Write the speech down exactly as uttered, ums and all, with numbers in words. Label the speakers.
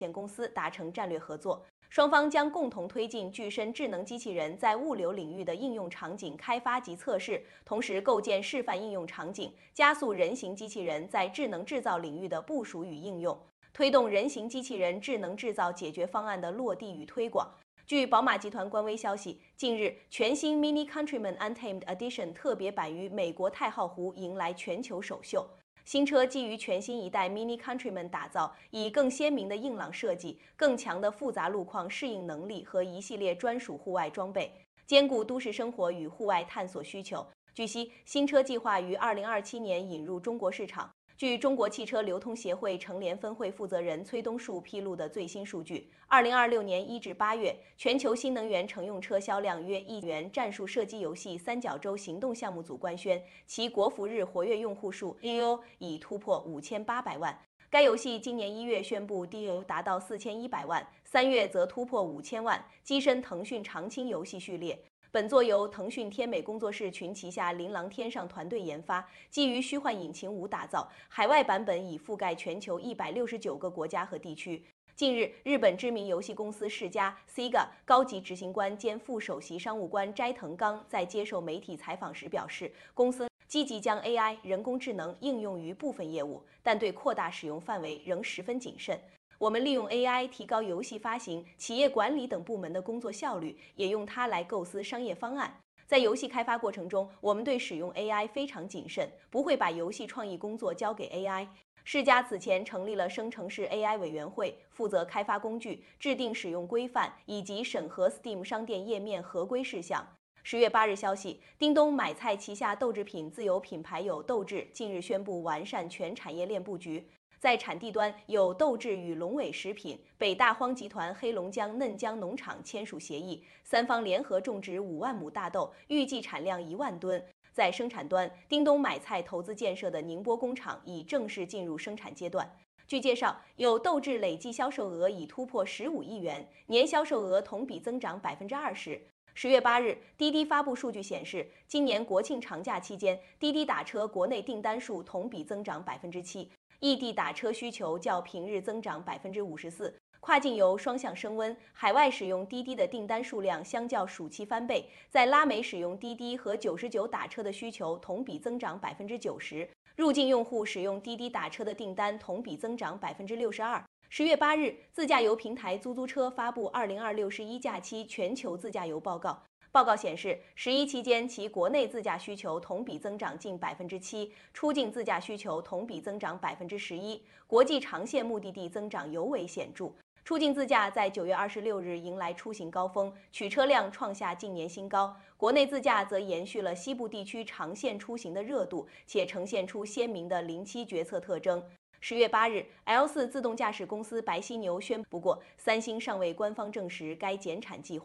Speaker 1: 限公司达成战略合作，双方将共同推进具身智能机器人在物流领域的应用场景开发及测试，同时构建示范应用场景，加速人形机器人在智能制造领域的部署与应用，推动人形机器人智能制造解决方案的落地与推广。据宝马集团官微消息，近日全新 Mini Countryman Untamed Edition 特别版于美国太浩湖迎来全球首秀。新车基于全新一代 Mini Countryman 打造，以更鲜明的硬朗设计、更强的复杂路况适应能力和一系列专属户外装备，兼顾都市生活与户外探索需求。据悉，新车计划于二零二七年引入中国市场。据中国汽车流通协会成联分会负责人崔东树披露的最新数据，二零二六年一至八月，全球新能源乘用车销量约一元。战术射击游戏三角洲行动项目组官宣，其国服日活跃用户数 D A U 已突破五千八百万。该游戏今年一月宣布 D A U 达到四千一百万，三月则突破五千万，跻身腾讯长青游戏序列。本作由腾讯天美工作室群旗下琳琅天上团队研发，基于虚幻引擎五打造，海外版本已覆盖全球一百六十九个国家和地区。近日，日本知名游戏公司世嘉 Sega 高级执行官兼副首席商务官斋藤刚在接受媒体采访时表示，公司积极将 A I 人工智能应用于部分业务，但对扩大使用范围仍十分谨慎。我们利用 A I 提高游戏发行、企业管理等部门的工作效率，也用它来构思商业方案。在游戏开发过程中，我们对使用 A I 非常谨慎，不会把游戏创意工作交给 A I。世嘉此前成立了生成式 A I 委员会，负责开发工具、制定使用规范以及审核 Steam 商店页面合规事项。十月八日消息，叮咚买菜旗下豆制品自有品牌有豆制近日宣布完善全产业链布局。在产地端，有豆制与龙尾食品、北大荒集团黑龙江嫩江农场签署协议，三方联合种植五万亩大豆，预计产量一万吨。在生产端，叮咚买菜投资建设的宁波工厂已正式进入生产阶段。据介绍，有豆制累计销售额已突破十五亿元，年销售额同比增长百分之二十。十月八日，滴滴发布数据显示，今年国庆长假期间，滴滴打车国内订单数同比增长百分之七。异地打车需求较平日增长百分之五十四，跨境游双向升温，海外使用滴滴的订单数量相较暑期翻倍，在拉美使用滴滴和九十九打车的需求同比增长百分之九十，入境用户使用滴滴打车的订单同比增长百分之六十二。十月八日，自驾游平台租租车发布二零二六十一假期全球自驾游报告。报告显示，十一期间其国内自驾需求同比增长近百分之七，出境自驾需求同比增长百分之十一，国际长线目的地增长尤为显著。出境自驾在九月二十六日迎来出行高峰，取车量创下近年新高。国内自驾则延续了西部地区长线出行的热度，且呈现出鲜明的零期决策特征。十月八日 ，L 四自动驾驶公司白犀牛宣布，不过三星尚未官方证实该减产计划。